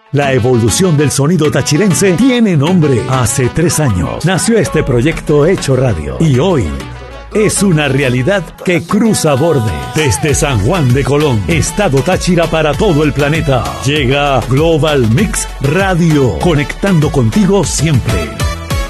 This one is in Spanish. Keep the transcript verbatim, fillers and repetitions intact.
La evolución del sonido tachirense tiene nombre. Hace tres años nació este proyecto Hecho Radio y hoy es una realidad que cruza bordes. Desde San Juan de Colón, Estado Táchira para todo el planeta, llega Global Mix Radio, conectando contigo siempre.